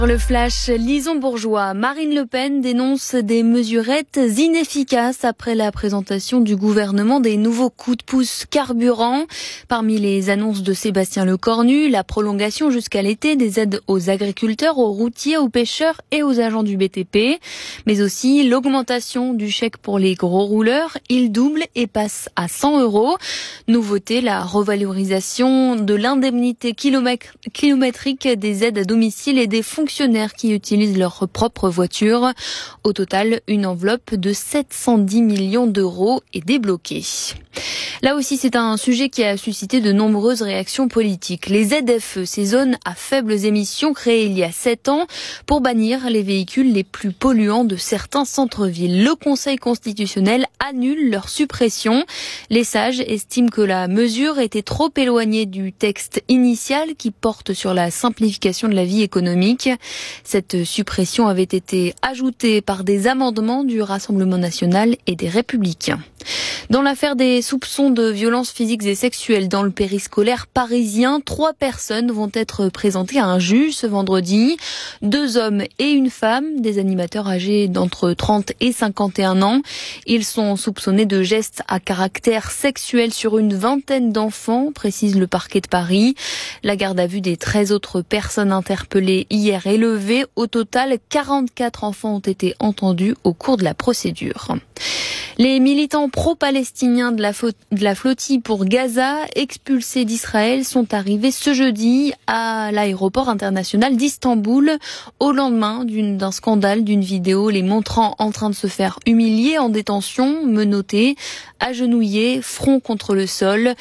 Le flash Lison-Bourgeois, Marine Le Pen dénonce des mesurettes inefficaces après la présentation du gouvernement des nouveaux coups de pouce carburant. Parmi les annonces de Sébastien Lecornu, la prolongation jusqu'à l'été des aides aux agriculteurs, aux routiers, aux pêcheurs et aux agents du BTP. Mais aussi l'augmentation du chèque pour les gros rouleurs. Il double et passe à 100 €. Nouveauté, la revalorisation de l'indemnité kilométrique des aides à domicile et des fonctionnaires qui utilisent leur propre voiture. Au total, une enveloppe de 710 millions d'euros est débloquée. Là aussi, c'est un sujet qui a suscité de nombreuses réactions politiques. Les ZFE, ces zones à faibles émissions créées il y a 7 ans pour bannir les véhicules les plus polluants de certains centres-villes. Le Conseil constitutionnel annule leur suppression. Les sages estiment que la mesure était trop éloignée du texte initial qui porte sur la simplification de la vie économique. Cette suppression avait été ajoutée par des amendements du Rassemblement national et des Républicains. Dans l'affaire des soupçons de violences physiques et sexuelles dans le périscolaire parisien, 3 personnes vont être présentées à un juge ce vendredi. 2 hommes et une femme, des animateurs âgés d'entre 30 et 51 ans. Ils sont soupçonnés de gestes à caractère sexuel sur une vingtaine d'enfants, précise le parquet de Paris. La garde à vue des 13 autres personnes interpellées hier est levée. Au total, 44 enfants ont été entendus au cours de la procédure. Les militants pro-palestiniens de la flottille pour Gaza, expulsés d'Israël, sont arrivés ce jeudi à l'aéroport international d'Istanbul au lendemain d'un scandale d'une vidéo les montrant en train de se faire humilier en détention, menottés, agenouillés, front contre le sol.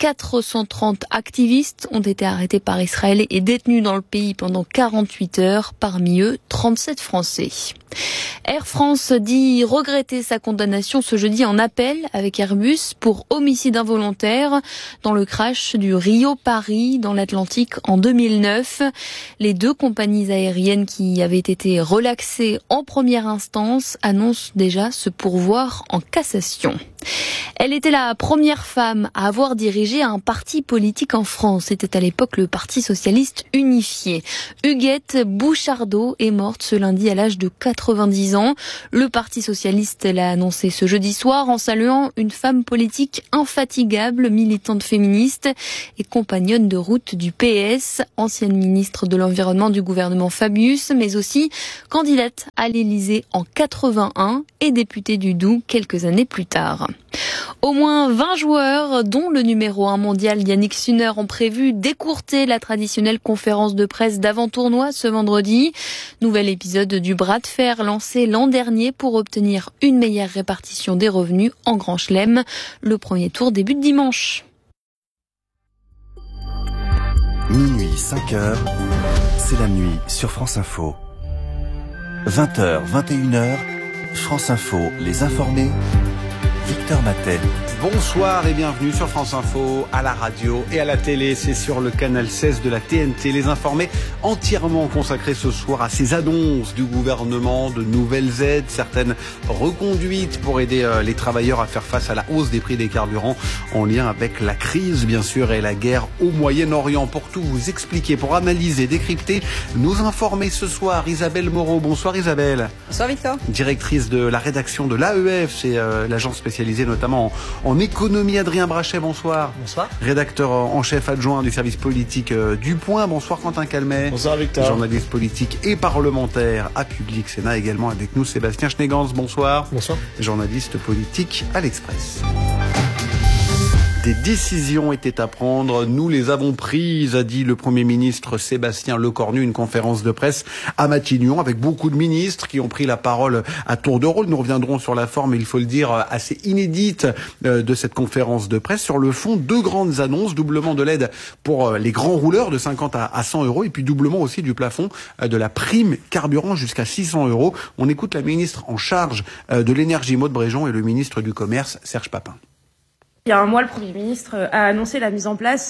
430 activistes ont été arrêtés par Israël et détenus dans le pays pendant 48 heures, parmi eux 37 Français. Air France dit regretter sa condamnation ce jeudi en appel avec Airbus pour homicide involontaire dans le crash du Rio-Paris dans l'Atlantique en 2009. Les 2 compagnies aériennes qui avaient été relaxées en première instance annoncent déjà se pourvoir en cassation. Elle était la première femme à avoir dirigé un parti politique en France. C'était à l'époque le Parti socialiste unifié. Huguette Bouchardot est morte ce lundi à l'âge de 90 ans. Le Parti socialiste l'a annoncé ce jeudi soir en saluant une femme politique infatigable, militante féministe et compagnonne de route du PS, ancienne ministre de l'Environnement du gouvernement Fabius, mais aussi candidate à l'Élysée en 81 et députée du Doubs quelques années plus tard. Au moins 20 joueurs, dont le numéro 1 mondial Yannick Sinner, ont prévu d'écourter la traditionnelle conférence de presse d'avant-tournoi ce vendredi. Nouvel épisode du bras de fer lancé l'an dernier pour obtenir une meilleure répartition des revenus en Grand Chelem. Le premier tour débute dimanche. Minuit, 5h, c'est la nuit sur France Info. 20h, 21h, France Info, les informés. Victor Matet. Bonsoir et bienvenue sur France Info, à la radio et à la télé. C'est sur le canal 16 de la TNT. Les informés entièrement consacrés ce soir à ces annonces du gouvernement, de nouvelles aides, certaines reconduites pour aider les travailleurs à faire face à la hausse des prix des carburants en lien avec la crise, bien sûr, et la guerre au Moyen-Orient. Pour tout vous expliquer, pour analyser, décrypter, nous informer ce soir, Isabelle Moreau. Bonsoir Isabelle. Bonsoir Victor. Directrice de la rédaction de l'AEF, c'est l'agence spécialisée notamment en économie. Adrien Brachet, bonsoir. Bonsoir. Rédacteur en chef adjoint du service politique du Point. Bonsoir Quentin Calmet. Bonsoir Victor. Journaliste politique et parlementaire à Public Sénat. Également avec nous Sébastien Schneegans. Bonsoir. Bonsoir. Journaliste politique à l'Express. Des décisions étaient à prendre, nous les avons prises, a dit le Premier ministre Sébastien Lecornu, une conférence de presse à Matignon avec beaucoup de ministres qui ont pris la parole à tour de rôle. Nous reviendrons sur la forme, il faut le dire, assez inédite de cette conférence de presse. Sur le fond, 2 grandes annonces, doublement de l'aide pour les grands rouleurs de 50 à 100 € et puis doublement aussi du plafond de la prime carburant jusqu'à 600 €. On écoute la ministre en charge de l'énergie Maud Bréjon et le ministre du Commerce Serge Papin. Il y a un mois, le Premier ministre a annoncé la mise en place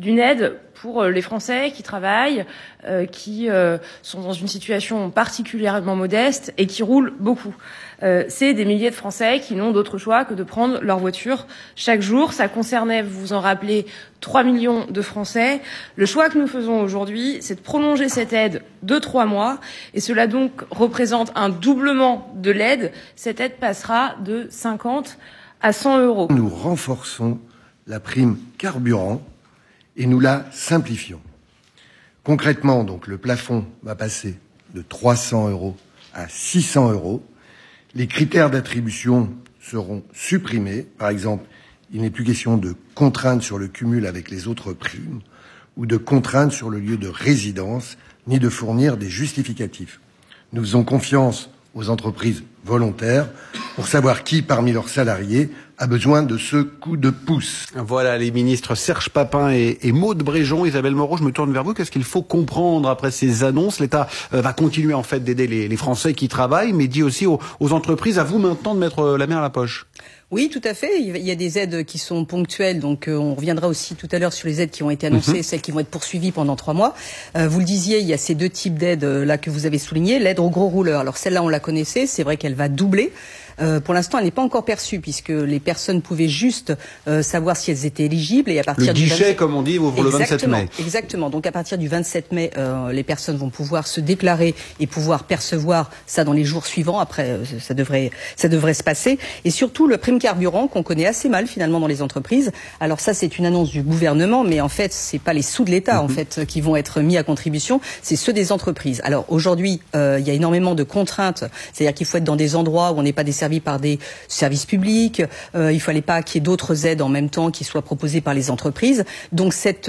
d'une aide pour les Français qui travaillent, qui sont dans une situation particulièrement modeste et qui roulent beaucoup. C'est des milliers de Français qui n'ont d'autre choix que de prendre leur voiture chaque jour. Ça concernait, vous vous en rappelez, 3 millions de Français. Le choix que nous faisons aujourd'hui, c'est de prolonger cette aide de 3 mois. Et cela donc représente un doublement de l'aide. Cette aide passera de 50 à 100 euros. Nous renforçons la prime carburant et nous la simplifions. Concrètement, donc, le plafond va passer de 300 euros à 600 euros. Les critères d'attribution seront supprimés. Par exemple, il n'est plus question de contrainte sur le cumul avec les autres primes ou de contrainte sur le lieu de résidence, ni de fournir des justificatifs. Nous faisons confiance aux entreprises volontaires pour savoir qui, parmi leurs salariés, a besoin de ce coup de pouce. Voilà les ministres Serge Papin et Maud Bréjon. Isabelle Moreau, je me tourne vers vous. Qu'est-ce qu'il faut comprendre après ces annonces? L'État va continuer en fait d'aider les Français qui travaillent, mais dit aussi aux entreprises, à vous maintenant de mettre la main à la poche. Oui, tout à fait. Il y a des aides qui sont ponctuelles, donc on reviendra aussi tout à l'heure sur les aides qui ont été annoncées, celles qui vont être poursuivies pendant 3 mois. Vous le disiez, il y a ces 2 types d'aides là que vous avez soulignées. L'aide aux gros rouleurs. Alors celle-là, on la connaissait. C'est vrai qu'elle va doubler. Pour l'instant, elle n'est pas encore perçue puisque les personnes pouvaient juste savoir si elles étaient éligibles et à partir du guichet, comme on dit, ouvre le 27 mai. Exactement. Donc à partir du 27 mai, les personnes vont pouvoir se déclarer et pouvoir percevoir ça dans les jours suivants. Après, ça devrait se passer. Et surtout, le prime carburant qu'on connaît assez mal finalement dans les entreprises. Alors ça, c'est une annonce du gouvernement, mais en fait, c'est pas les sous de l'État en fait qui vont être mis à contribution, c'est ceux des entreprises. Alors aujourd'hui, il y a énormément de contraintes, c'est-à-dire qu'il faut être dans des endroits où on n'est pas desservi par des services publics. Il fallait pas qu'il y ait d'autres aides en même temps qui soient proposées par les entreprises. Donc cette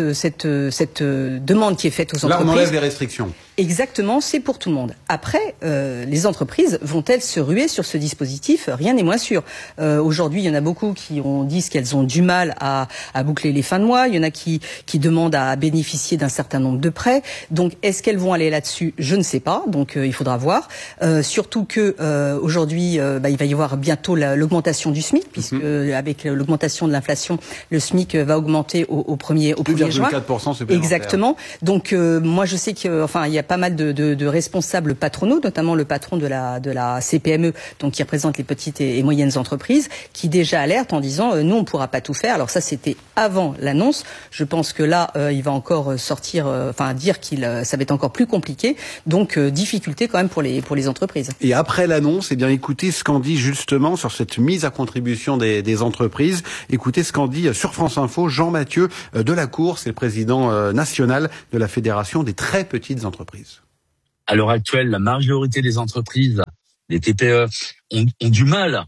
demande qui est faite aux entreprises. Là, on enlève les restrictions. Exactement, c'est pour tout le monde. Après, les entreprises vont-elles se ruer sur ce dispositif? Rien n'est moins sûr. Aujourd'hui, il y en a beaucoup qui disent qu'elles ont du mal à boucler les fins de mois. Il y en a qui demandent à bénéficier d'un certain nombre de prêts. Donc, est-ce qu'elles vont aller là-dessus? Je ne sais pas. Donc, il faudra voir. Surtout que aujourd'hui, il va y avoir bientôt l'augmentation du SMIC, puisque avec l'augmentation de l'inflation, le SMIC va augmenter au 1er juin. 2,4% supplémentaire. Exactement. Donc, moi, je sais qu'il y a pas mal de responsables patronaux, notamment le patron de la CPME, donc qui représente les petites et moyennes entreprises, qui déjà alerte en disant nous on pourra pas tout faire. Alors ça c'était avant l'annonce. Je pense que là il va encore sortir, dire ça va être encore plus compliqué. Donc difficulté quand même pour les entreprises. Et après l'annonce, écoutez ce qu'en dit justement sur cette mise à contribution des entreprises. Écoutez ce qu'en dit sur France Info Jean-Mathieu Delacour, c'est le président national de la Fédération des très petites entreprises. À l'heure actuelle, la majorité des entreprises, des TPE, ont du mal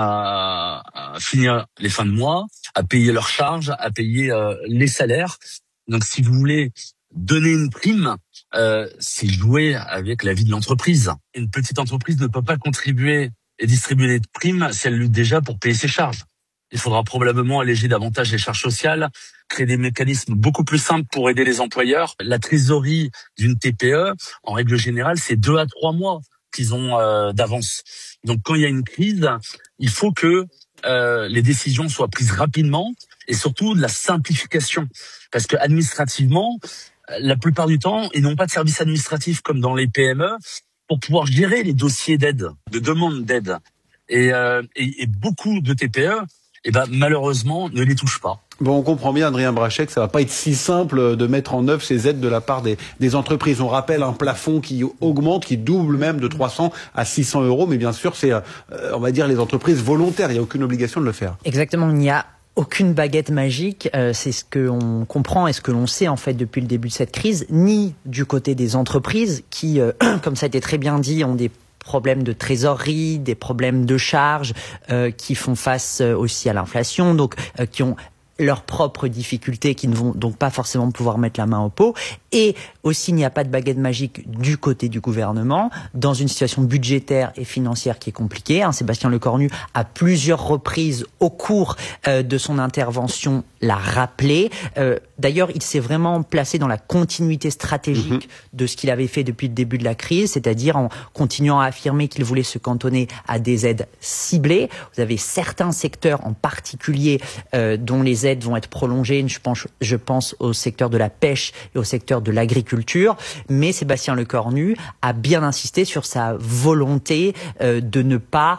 à finir les fins de mois, à payer leurs charges, à payer les salaires. Donc, si vous voulez donner une prime, c'est jouer avec la vie de l'entreprise. Une petite entreprise ne peut pas contribuer et distribuer des primes si elle lutte déjà pour payer ses charges. Il faudra probablement alléger davantage les charges sociales, créer des mécanismes beaucoup plus simples pour aider les employeurs. La trésorerie d'une TPE, en règle générale, c'est 2 à 3 mois qu'ils ont d'avance. Donc quand il y a une crise, il faut que les décisions soient prises rapidement et surtout de la simplification. Parce que administrativement, la plupart du temps, ils n'ont pas de service administratif comme dans les PME pour pouvoir gérer les dossiers d'aide, de demande d'aide. Et beaucoup de TPE, malheureusement, ne les touche pas. Bon, on comprend bien, Adrien Brachet, que ça va pas être si simple de mettre en œuvre ces aides de la part des entreprises. On rappelle un plafond qui augmente, qui double même de 300 à 600 euros, mais bien sûr, c'est, on va dire, les entreprises volontaires. Il n'y a aucune obligation de le faire. Exactement, il n'y a aucune baguette magique, c'est ce que on comprend et ce que l'on sait en fait depuis le début de cette crise, ni du côté des entreprises qui, comme ça a été très bien dit, ont des problèmes de trésorerie, des problèmes de charges qui font face aussi à l'inflation, donc qui ont leurs propres difficultés, qui ne vont donc pas forcément pouvoir mettre la main au pot. Et aussi, il n'y a pas de baguette magique du côté du gouvernement, dans une situation budgétaire et financière qui est compliquée. Sébastien Lecornu, à plusieurs reprises au cours de son intervention, l'a rappelé. D'ailleurs, il s'est vraiment placé dans la continuité stratégique de ce qu'il avait fait depuis le début de la crise, c'est-à-dire en continuant à affirmer qu'il voulait se cantonner à des aides ciblées. Vous avez certains secteurs en particulier dont les les aides vont être prolongées. Je pense au secteur de la pêche et au secteur de l'agriculture. Mais Sébastien Lecornu a bien insisté sur sa volonté de ne pas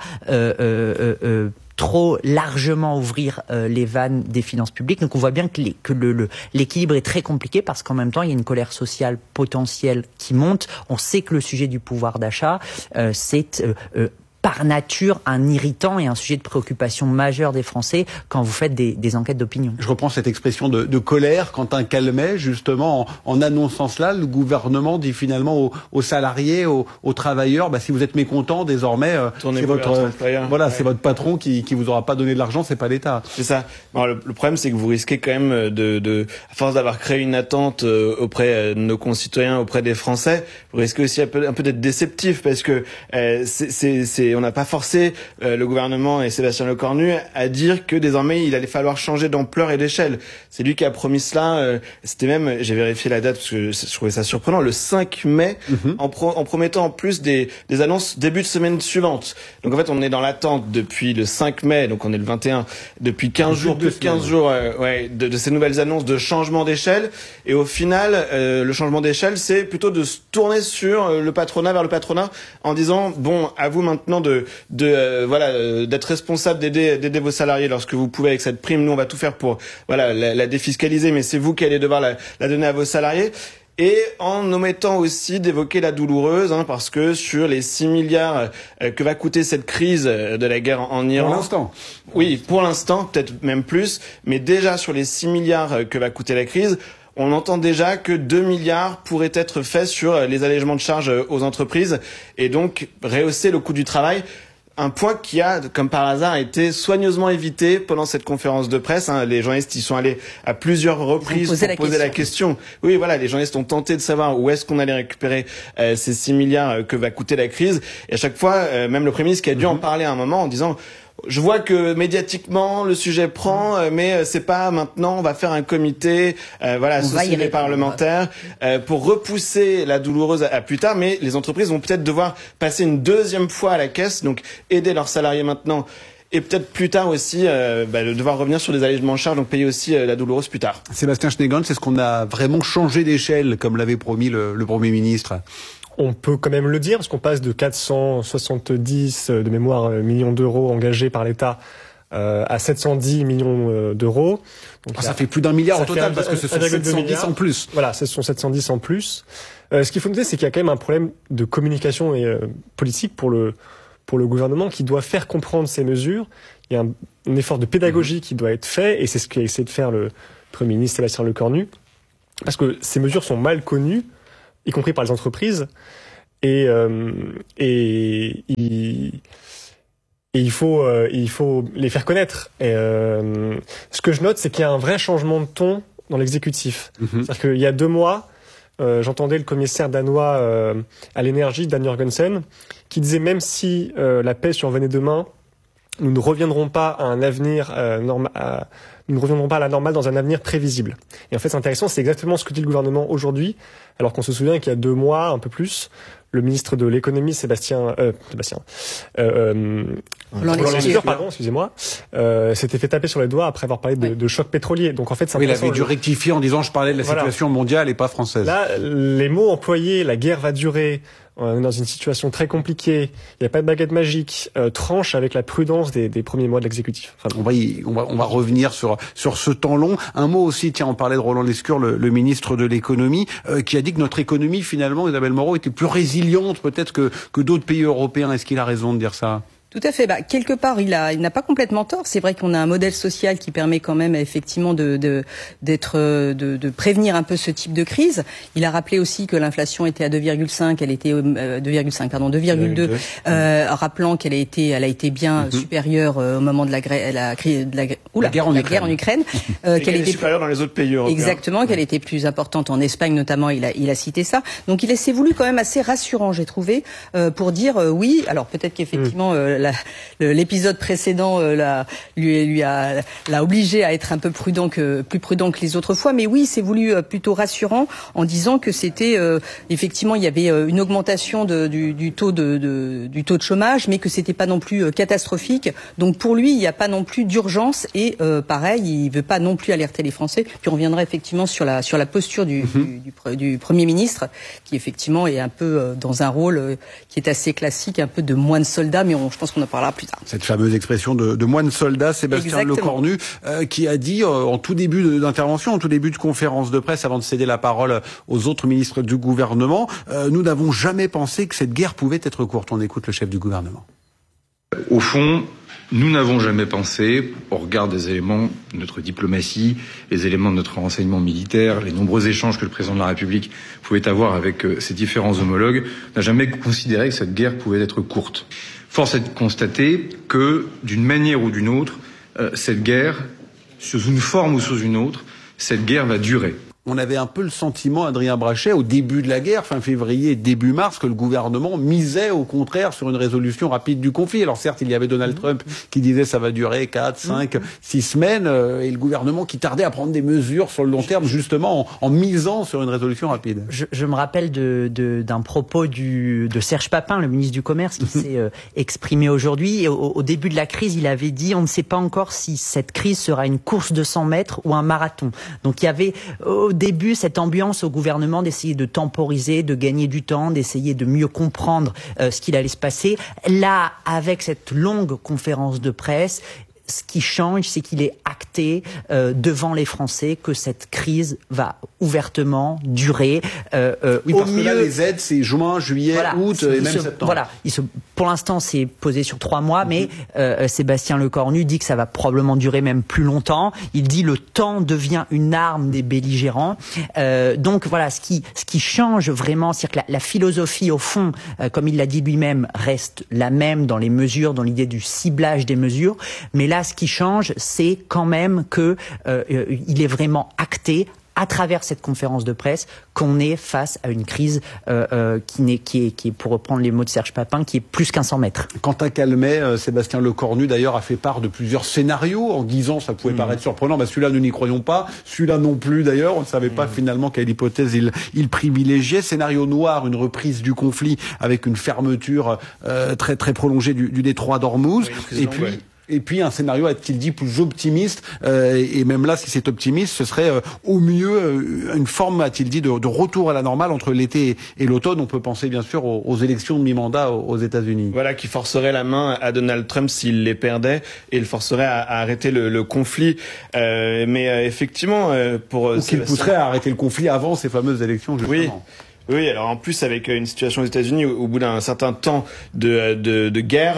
trop largement ouvrir les vannes des finances publiques. Donc on voit bien que l'équilibre est très compliqué parce qu'en même temps, il y a une colère sociale potentielle qui monte. On sait que le sujet du pouvoir d'achat, c'est par nature un irritant et un sujet de préoccupation majeur des Français quand vous faites des enquêtes d'opinion. Je reprends cette expression de colère. Quentin Calmet, justement, en annonçant cela, le gouvernement dit finalement aux salariés, aux travailleurs, si vous êtes mécontents, désormais, c'est votre patron qui vous aura pas donné de l'argent, c'est pas l'État. C'est ça. Alors, le problème, c'est que vous risquez quand même à force d'avoir créé une attente auprès de nos concitoyens, auprès des Français, vous risquez aussi un peu d'être déceptif parce que on n'a pas forcé le gouvernement et Sébastien Lecornu à dire que désormais il allait falloir changer d'ampleur et d'échelle. C'est lui qui a promis cela. C'était même, j'ai vérifié la date parce que je trouvais ça surprenant, le 5 mai, en promettant en plus des annonces début de semaine suivante. Donc en fait, on est dans l'attente depuis le 5 mai, donc on est le 21, depuis 15 jours, plus de 15 jours, de ces nouvelles annonces de changement d'échelle. Et au final, le changement d'échelle, c'est plutôt de se tourner vers le patronat, en disant bon, à vous maintenant d'être responsable d'aider vos salariés lorsque vous pouvez avec cette prime. Nous, on va tout faire pour la défiscaliser, mais c'est vous qui allez devoir la donner à vos salariés. Et en omettant aussi d'évoquer la douloureuse, parce que sur les 6 milliards que va coûter cette crise de la guerre en Iran... Pour l'instant. Oui, pour l'instant, peut-être même plus, mais déjà sur les 6 milliards que va coûter la crise, on entend déjà que 2 milliards pourraient être faits sur les allègements de charges aux entreprises et donc rehausser le coût du travail. Un point qui a, comme par hasard, été soigneusement évité pendant cette conférence de presse. Les journalistes y sont allés à plusieurs reprises pour poser la question. Oui, les journalistes ont tenté de savoir où est-ce qu'on allait récupérer ces 6 milliards que va coûter la crise. Et à chaque fois, même le Premier ministre qui a dû en parler à un moment en disant... Je vois que médiatiquement le sujet prend, mais c'est pas maintenant. On va faire un comité, associer les parlementaires pour repousser la douloureuse à plus tard. Mais les entreprises vont peut-être devoir passer une deuxième fois à la caisse, donc aider leurs salariés maintenant. Et peut-être plus tard aussi devoir revenir sur des allègements de charges, donc payer aussi la douloureuse plus tard. Sébastien Schneegans, est-ce qu'on a vraiment changé d'échelle, comme l'avait promis le Premier ministre ? On peut quand même le dire, parce qu'on passe de 470 de mémoire millions d'euros engagés par l'État à 710 millions d'euros. Donc ça fait plus d'1 milliard au total, parce que ce sont 710 en plus. Voilà, ce sont 710 en plus. Ce qu'il faut noter, c'est qu'il y a quand même un problème de communication et politique pour le gouvernement qui doit faire comprendre ces mesures. Il y a un effort de pédagogie qui doit être fait, et c'est ce qu'a essayé de faire le Premier ministre Sébastien Lecornu, parce que ces mesures sont mal connues, y compris par les entreprises, et il faut les faire connaître. Et ce que je note, c'est qu'il y a un vrai changement de ton dans l'exécutif. C'est-à-dire qu'il y a 2 mois, j'entendais le commissaire danois à l'énergie, Dan Jorgensen, qui disait même si la paix survenait demain, nous ne reviendrons pas à un avenir nous ne reviendrons pas à la normale dans un avenir prévisible. Et en fait, c'est intéressant, c'est exactement ce que dit le gouvernement aujourd'hui, alors qu'on se souvient qu'il y a 2 mois, un peu plus, le ministre de l'économie, Roland Lescure, s'était fait taper sur les doigts après avoir parlé de choc pétrolier. Donc en fait, il avait dû rectifier en disant je parlais de la situation mondiale et pas française. Là, les mots employés, la guerre va durer, on est dans une situation très compliquée, il n'y a pas de baguette magique, tranche avec la prudence des premiers mois de l'exécutif. On va revenir sur ce temps long. Un mot aussi, on parlait de Roland Lescure, le ministre de l'économie, qui a dit que notre économie, finalement, Isabelle Moreau, était plus résiliente peut-être que d'autres pays européens. Est-ce qu'il a raison de dire ça ? Tout à fait. Quelque part, il n'a pas complètement tort. C'est vrai qu'on a un modèle social qui permet quand même effectivement de prévenir un peu ce type de crise. Il a rappelé aussi que l'inflation était à 2,5, elle était 2,2, rappelant qu'elle a été bien supérieure au moment de la guerre en Ukraine, qu'elle était supérieure dans les autres pays européens. Exactement, qu'elle était plus importante en Espagne notamment. Il a cité ça. Donc il s'est voulu quand même assez rassurant, j'ai trouvé, pour dire oui. Alors peut-être qu'effectivement l'épisode précédent l'a obligé à être un peu plus prudent que les autres fois. Mais oui, c'est voulu plutôt rassurant en disant que c'était effectivement il y avait une augmentation du taux de chômage, mais que c'était pas non plus catastrophique. Donc pour lui, il n'y a pas non plus d'urgence et pareil, il veut pas non plus alerter les Français. Puis on reviendra effectivement sur la posture du Premier ministre, qui effectivement est un peu dans un rôle qui est assez classique, un peu de moine soldat, mais je pense qu'on en parlera plus tard. Cette fameuse expression de moine soldat, Sébastien Lecornu, qui a dit en tout début d'intervention, en tout début de conférence de presse, avant de céder la parole aux autres ministres du gouvernement, nous n'avons jamais pensé que cette guerre pouvait être courte. On écoute le chef du gouvernement. Au fond, nous n'avons jamais pensé, au regard des éléments de notre diplomatie, les éléments de notre renseignement militaire, les nombreux échanges que le président de la République pouvait avoir avec ses différents homologues, n'a jamais considéré que cette guerre pouvait être courte. Force est de constater que, d'une manière ou d'une autre, cette guerre, sous une forme ou sous une autre, cette guerre va durer. On avait un peu le sentiment, Adrien Brachet, au début de la guerre, fin février, début mars, que le gouvernement misait au contraire sur une résolution rapide du conflit. Alors certes, il y avait Donald Trump qui disait ça va durer 4, 5, 6 semaines, et le gouvernement qui tardait à prendre des mesures sur le long terme, justement en misant sur une résolution rapide. Je me rappelle d'un propos de Serge Papin, le ministre du Commerce, qui s'est exprimé aujourd'hui. Au début de la crise, il avait dit on ne sait pas encore si cette crise sera une course de 100 mètres ou un marathon. Donc il y avait au début cette ambiance au gouvernement d'essayer de temporiser, de gagner du temps, d'essayer de mieux comprendre ce qu'il allait se passer. Là, avec cette longue conférence de presse, ce qui change, c'est qu'il est acté devant les Français que cette crise va ouvertement durer. Oui, parce que là, les aides, c'est juin, juillet, août et même septembre. Voilà, pour l'instant, c'est posé sur 3 mois, mais Sébastien Lecornu dit que ça va probablement durer même plus longtemps. Il dit le temps devient une arme des belligérants. Donc voilà, ce qui change vraiment, c'est que la philosophie, au fond, comme il l'a dit lui-même, reste la même dans les mesures, dans l'idée du ciblage des mesures, mais là, ce qui change, c'est quand même que il est vraiment acté à travers cette conférence de presse qu'on est face à une crise qui est, pour reprendre les mots de Serge Papin, qui est plus qu'un 100 mètres. Quentin Calmet, Sébastien Lecornu d'ailleurs a fait part de plusieurs scénarios en disant, ça pouvait paraître surprenant, celui-là nous n'y croyons pas, celui-là non plus d'ailleurs, on ne savait pas finalement quelle hypothèse il privilégiait. Scénario noir, une reprise du conflit avec une fermeture très très prolongée du détroit d'Ormuz, et puis un scénario, a-t-il dit, plus optimiste, et même là, si c'est optimiste, ce serait au mieux une forme, a-t-il dit, de retour à la normale entre l'été et l'automne. On peut penser bien sûr aux élections de mi-mandat aux États-Unis. Voilà, qui forcerait la main à Donald Trump s'il les perdait et le forcerait à arrêter le conflit. Mais effectivement, ou qu'il pousserait à arrêter le conflit avant ces fameuses élections, justement. Oui, alors en plus avec une situation aux États-Unis au bout d'un certain temps de guerre,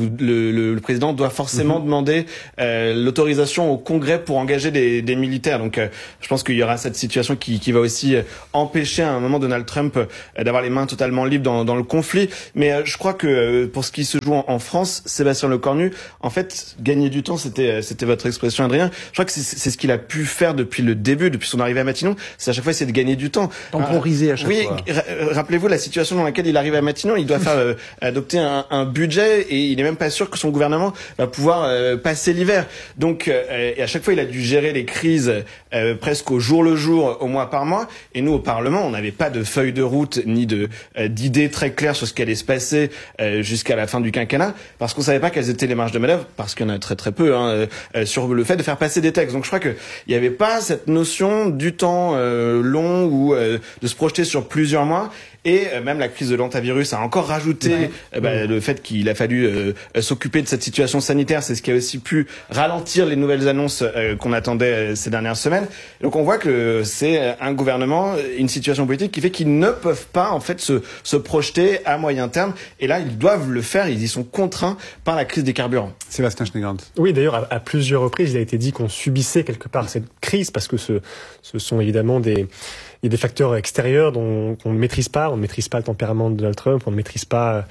le président doit forcément demander l'autorisation au Congrès pour engager des militaires. Donc je pense qu'il y aura cette situation qui va aussi empêcher à un moment Donald Trump d'avoir les mains totalement libres dans le conflit. Mais je crois que pour ce qui se joue en France, Sébastien Lecornu, en fait, gagner du temps, c'était votre expression, Adrien. Je crois que c'est ce qu'il a pu faire depuis le début, depuis son arrivée à Matignon. C'est à chaque fois essayer de gagner du temps. Temporiser à chaque fois. Rappelez-vous la situation dans laquelle il arrive à Matignon, il doit faire adopter un budget et il est même pas sûr que son gouvernement va pouvoir passer l'hiver. Donc et à chaque fois il a dû gérer les crises presque au jour le jour, au mois par mois. Et nous au Parlement, on n'avait pas de feuille de route ni d'idées très claires sur ce qui allait se passer jusqu'à la fin du quinquennat, parce qu'on savait pas quelles étaient les marges de manœuvre, parce qu'il y en a très très peu sur le fait de faire passer des textes. Donc je crois que il y avait pas cette notion du temps long ou de se projeter sur plusieurs mois. Et même la crise de l'hantavirus a encore rajouté le fait qu'il a fallu s'occuper de cette situation sanitaire. C'est ce qui a aussi pu ralentir les nouvelles annonces qu'on attendait ces dernières semaines. Donc on voit que c'est un gouvernement, une situation politique qui fait qu'ils ne peuvent pas en fait se projeter à moyen terme. Et là, ils doivent le faire. Ils y sont contraints par la crise des carburants. Sébastien Schneegans. Oui, d'ailleurs, à plusieurs reprises, il a été dit qu'on subissait quelque part cette crise parce que ce sont évidemment il y a des facteurs extérieurs qu'on ne maîtrise pas. On ne maîtrise pas le tempérament de Donald Trump. On ne maîtrise pas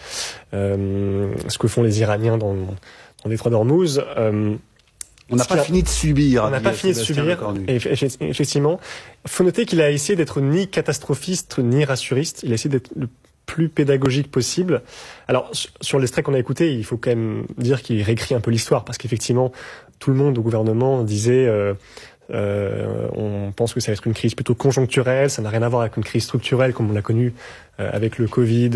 ce que font les Iraniens dans le détroit d'Ormuz. On n'a pas fini de subir. On n'a pas fini de subir. Et effectivement, il faut noter qu'il a essayé d'être ni catastrophiste ni rassuriste. Il a essayé d'être le plus pédagogique possible. Alors, sur l'extrait qu'on a écouté, il faut quand même dire qu'il réécrit un peu l'histoire, parce qu'effectivement, tout le monde au gouvernement disait on pense que ça va être une crise plutôt conjoncturelle, ça n'a rien à voir avec une crise structurelle comme on l'a connu avec le Covid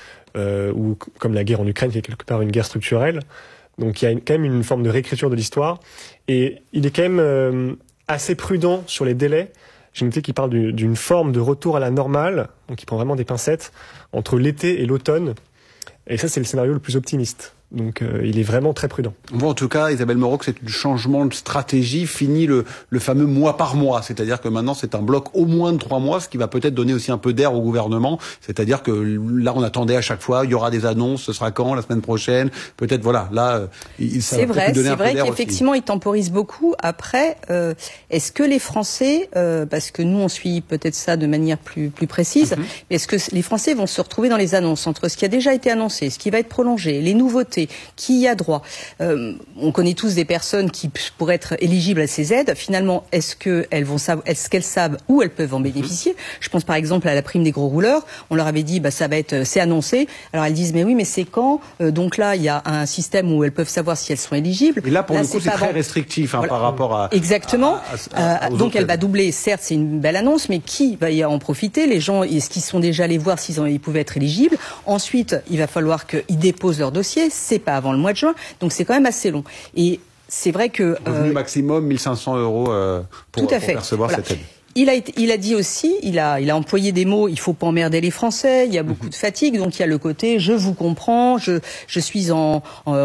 ou comme la guerre en Ukraine, qui est quelque part une guerre structurelle. Donc il y a quand même une forme de réécriture de l'histoire, et il est quand même assez prudent sur les délais. J'ai noté qu'il parle d'une forme de retour à la normale, donc il prend vraiment des pincettes, entre l'été et l'automne. Et ça, c'est le scénario le plus optimiste. Donc il est vraiment très prudent. On voit en tout cas, Isabelle Moreau, que c'est un changement de stratégie, fini le fameux mois par mois. C'est-à-dire que maintenant c'est un bloc au moins de 3 mois, ce qui va peut-être donner aussi un peu d'air au gouvernement. C'est-à-dire que là on attendait à chaque fois, il y aura des annonces, ce sera quand, la semaine prochaine, peut-être voilà. Là, ça va peut-être donner un peu d'air. C'est vrai qu'effectivement il temporise beaucoup. Après, est-ce que les Français, parce que nous on suit peut-être ça de manière plus précise, mais est-ce que les Français vont se retrouver dans les annonces entre ce qui a déjà été annoncé, ce qui va être prolongé, les nouveautés, qui y a droit. On connaît tous des personnes qui pourraient être éligibles à ces aides. Finalement, est-ce qu'elles savent où elles peuvent en bénéficier? Je pense par exemple à la prime des gros rouleurs. On leur avait dit, c'est annoncé. Alors elles disent, mais oui, mais c'est quand? Donc là, il y a un système où elles peuvent savoir si elles sont éligibles. Et là, pour le coup, c'est très restrictif voilà. Par rapport à... Exactement. Donc elle va doubler. Certes, c'est une belle annonce, mais qui va y en profiter? Les gens, est-ce qu'ils sont déjà allés voir ils pouvaient être éligibles? Ensuite, il va falloir qu'ils déposent leur dossier. C'est pas avant le mois de juin, donc c'est quand même assez long. Et c'est vrai que... Revenu maximum 1 500 € pour percevoir cette aide. Il a dit aussi, il a employé des mots, il faut pas emmerder les Français, il y a beaucoup de fatigue, donc il y a le côté je vous comprends, je suis en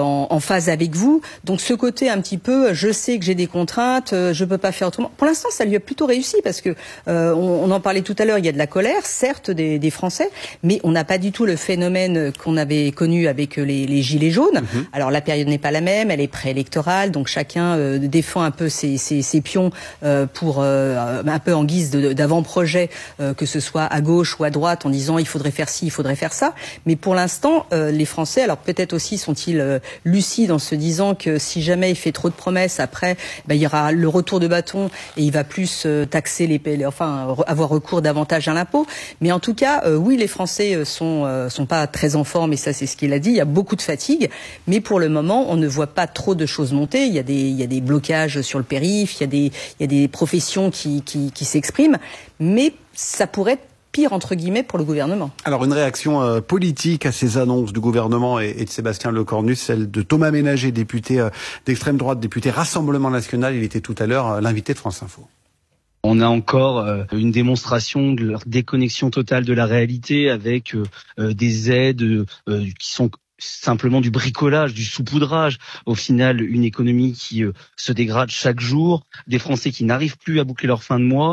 phase avec vous. Donc ce côté un petit peu, je sais que j'ai des contraintes, je peux pas faire autrement. Pour l'instant, ça lui a plutôt réussi parce que on en parlait tout à l'heure, il y a de la colère, certes des Français, mais on n'a pas du tout le phénomène qu'on avait connu avec les gilets jaunes. Alors la période n'est pas la même, elle est préélectorale, donc chacun défend un peu ses pions pour un peu en guise d'avant-projet, que ce soit à gauche ou à droite, en disant il faudrait faire ci, il faudrait faire ça. Mais pour l'instant, les Français, alors peut-être aussi sont-ils lucides en se disant que si jamais il fait trop de promesses, après, il y aura le retour de bâton et il va plus taxer avoir recours davantage à l'impôt. Mais en tout cas, oui, les Français sont pas très en forme, et ça c'est ce qu'il a dit. Il y a beaucoup de fatigue, mais pour le moment, on ne voit pas trop de choses monter. Il y a des blocages sur le périph', il y a des professions qui s'expriment, mais ça pourrait être pire entre guillemets pour le gouvernement. Alors une réaction politique à ces annonces du gouvernement et de Sébastien Lecornu, celle de Thomas Ménager, député d'extrême droite, député Rassemblement National. Il était tout à l'heure l'invité de France Info. On a encore une démonstration de leur déconnexion totale de la réalité avec des aides qui sont simplement du bricolage, du saupoudrage. Au final, une économie qui se dégrade chaque jour, des Français qui n'arrivent plus à boucler leur fin de mois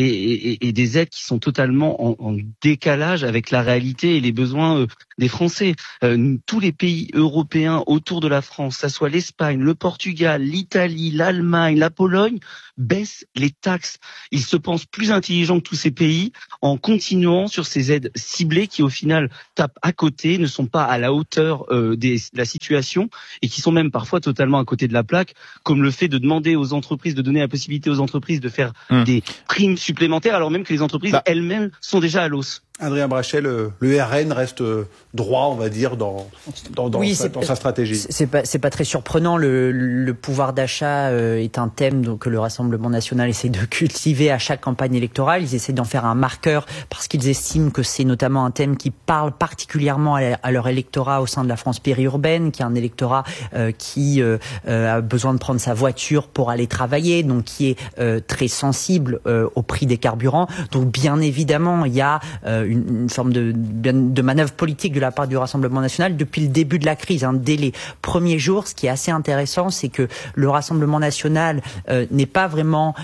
et des aides qui sont totalement en décalage avec la réalité et les besoins des Français. Tous les pays européens autour de la France, ça soit l'Espagne, le Portugal, l'Italie, l'Allemagne, la Pologne, baissent les taxes. Ils se pensent plus intelligents que tous ces pays en continuant sur ces aides ciblées qui au final tapent à côté, ne sont pas à la hauteur de la situation et qui sont même parfois totalement à côté de la plaque, comme le fait de demander aux entreprises, de donner la possibilité aux entreprises de faire des primes supplémentaires alors même que les entreprises elles-mêmes sont déjà à l'os. Adrien Brachet, le RN reste droit, on va dire, dans sa stratégie. C'est pas très surprenant. Le pouvoir d'achat est un thème que le Rassemblement National essaie de cultiver à chaque campagne électorale. Ils essaient d'en faire un marqueur parce qu'ils estiment que c'est notamment un thème qui parle particulièrement à leur électorat au sein de la France périurbaine, qui est un électorat qui a besoin de prendre sa voiture pour aller travailler, donc qui est très sensible au prix des carburants. Donc bien évidemment, il y a une forme de manœuvre politique de la part du Rassemblement National depuis le début de la crise. Dès les premiers jours, ce qui est assez intéressant, c'est que le Rassemblement National n'a pas vraiment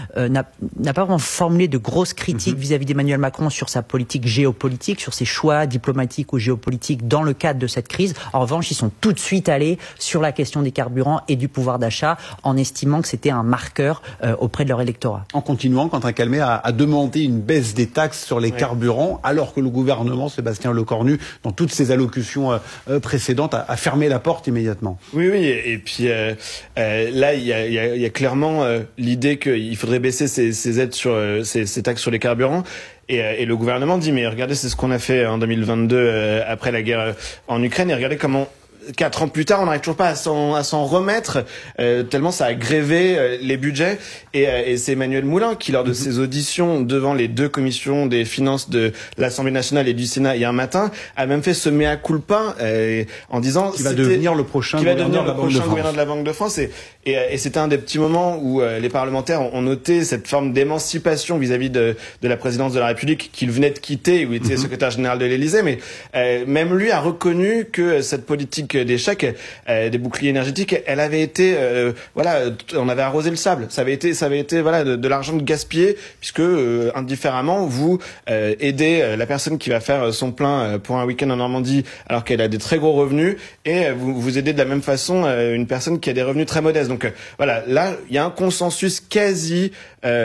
formulé de grosses critiques vis-à-vis d'Emmanuel Macron sur sa politique géopolitique, sur ses choix diplomatiques ou géopolitiques dans le cadre de cette crise. En revanche, ils sont tout de suite allés sur la question des carburants et du pouvoir d'achat en estimant que c'était un marqueur auprès de leur électorat. En continuant, Quentin Calmet a demandé une baisse des taxes sur les carburants, alors alors que le gouvernement, Sébastien Lecornu, dans toutes ses allocutions précédentes, a fermé la porte immédiatement. Oui, et puis là, il y a clairement l'idée qu'il faudrait baisser ces aides sur ces taxes sur les carburants. Et le gouvernement dit, mais regardez, c'est ce qu'on a fait en 2022 après la guerre en Ukraine, et regardez comment 4 ans plus tard, on n'arrive toujours pas à s'en remettre, tellement ça a grévé les budgets. Et c'est Emmanuel Moulin qui, lors de ses auditions devant les 2 commissions des finances de l'Assemblée nationale et du Sénat hier matin, a même fait ce mea culpa en disant qui va devenir le prochain gouverneur de la Banque de France. Et c'était un des petits moments où les parlementaires ont noté cette forme d'émancipation vis-à-vis de la présidence de la République qu'il venait de quitter, où il était secrétaire général de l'Élysée. Mais même lui a reconnu que cette politique des chèques, des boucliers énergétiques, elle avait été, on avait arrosé le sable. Ça avait été, de l'argent gaspillé, puisque indifféremment vous aidez la personne qui va faire son plein pour un week-end en Normandie, alors qu'elle a des très gros revenus, et vous aidez de la même façon une personne qui a des revenus très modestes. Donc là, il y a un consensus quasi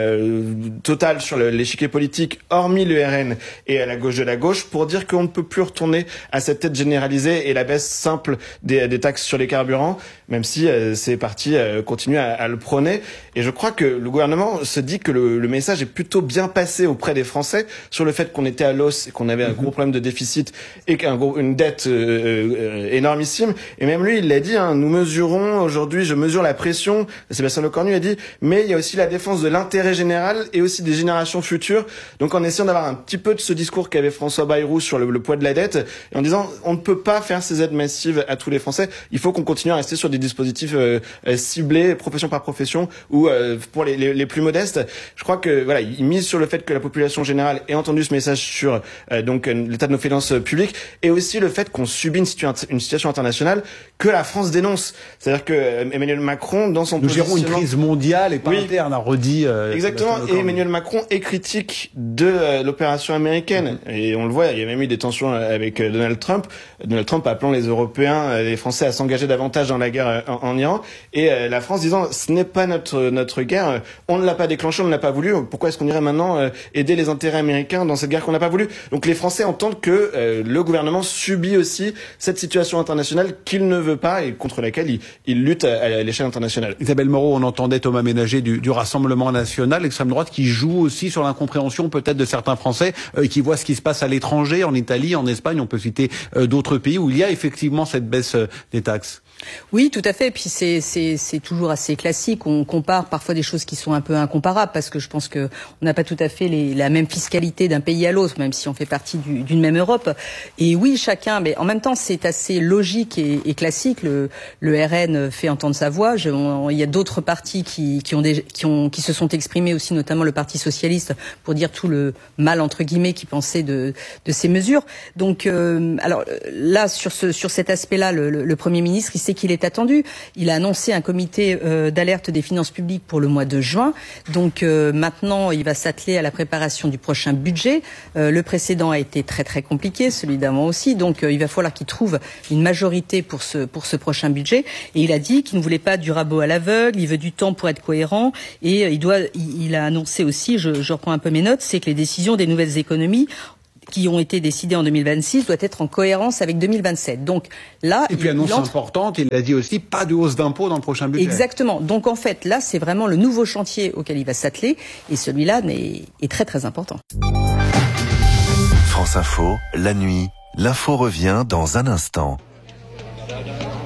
total sur l'échiquier politique, hormis le RN et à la gauche de la gauche, pour dire qu'on ne peut plus retourner à cette aide généralisée et la baisse simple des taxes sur les carburants, même si ces partis continuent à le prôner. Et je crois que le gouvernement se dit que le message est plutôt bien passé auprès des Français sur le fait qu'on était à l'os et qu'on avait un gros problème de déficit et une dette énormissime. Et même lui, il l'a dit, nous mesurons aujourd'hui, je mesure la pression. Sébastien Lecornu a dit, mais il y a aussi la défense de l'intérêt général et aussi des générations futures. Donc en essayant d'avoir un petit peu de ce discours qu'avait François Bayrou sur le poids de la dette, et en disant, on ne peut pas faire ces aides massives à tous les Français. Il faut qu'on continue à rester sur des dispositifs ciblés, profession par profession, ou pour les plus modestes. Je crois que il mise sur le fait que la population générale ait entendu ce message sur l'état de nos finances publiques, et aussi le fait qu'on subit une situation internationale que la France dénonce. C'est-à-dire que Emmanuel Macron, dans son positionnement, nous gérons une crise mondiale et pas interne, a redit. Exactement. Et Emmanuel Macron est critique de l'opération américaine. Et on le voit, il y a même eu des tensions avec Donald Trump. Donald Trump appelant les Européens, les Français à s'engager davantage dans la guerre en Iran. Et la France disant, ce n'est pas notre guerre, on ne l'a pas déclenchée, on ne l'a pas voulu. Pourquoi est-ce qu'on irait maintenant aider les intérêts américains dans cette guerre qu'on n'a pas voulu? Donc les Français entendent que le gouvernement subit aussi cette situation internationale qu'il ne veut pas et contre laquelle il lutte à l'échelle internationale. Isabelle Moreau, on entendait Thomas Ménager du Rassemblement national, l'extrême droite, qui joue aussi sur l'incompréhension peut-être de certains Français qui voient ce qui se passe à l'étranger, en Italie, en Espagne, on peut citer d'autres pays où il y a effectivement cette baisse des taxes. Oui, tout à fait. Et puis c'est toujours assez classique. On compare parfois des choses qui sont un peu incomparables parce que je pense que on n'a pas tout à fait la même fiscalité d'un pays à l'autre, même si on fait partie d'une même Europe. Et oui, chacun, mais en même temps, c'est assez logique et classique. Le RN fait entendre sa voix. Il y a d'autres partis qui se sont exprimés aussi, notamment le Parti socialiste, pour dire tout le mal entre guillemets qu'ils pensaient de ces mesures. Donc, alors là, sur cet aspect-là, le Premier ministre, il sait qu'il est attendu. Il a annoncé un comité d'alerte des finances publiques pour le mois de juin. Donc maintenant, il va s'atteler à la préparation du prochain budget. Le précédent a été très très compliqué, celui d'avant aussi. Donc il va falloir qu'il trouve une majorité pour ce prochain budget. Et il a dit qu'il ne voulait pas du rabot à l'aveugle. Il veut du temps pour être cohérent. Et il a annoncé aussi, je reprends un peu mes notes, c'est que les décisions des nouvelles économies qui ont été décidées en 2026 doit être en cohérence avec 2027. Donc là, et puis annonce importante, il a dit aussi pas de hausse d'impôts dans le prochain budget. Exactement. Donc en fait, là, c'est vraiment le nouveau chantier auquel il va s'atteler, et celui-là est très très important. France Info, la nuit, l'info revient dans un instant.